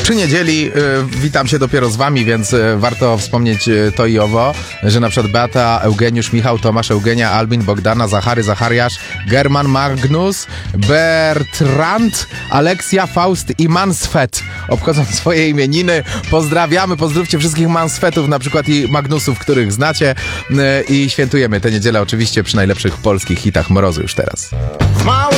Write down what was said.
Przy niedzieli witam się dopiero z wami, więc warto wspomnieć to i owo, że na przykład Beata, Eugeniusz, Michał, Tomasz, Eugenia, Albin, Bogdana, Zachary, Zachariasz, German, Magnus, Bertrand, Aleksja, Faust i Mansfet obchodzą swoje imieniny. Pozdrawiamy, pozdrówcie wszystkich Mansfetów, na przykład i Magnusów, których znacie, i świętujemy tę niedzielę oczywiście przy najlepszych polskich hitach mrozu już teraz.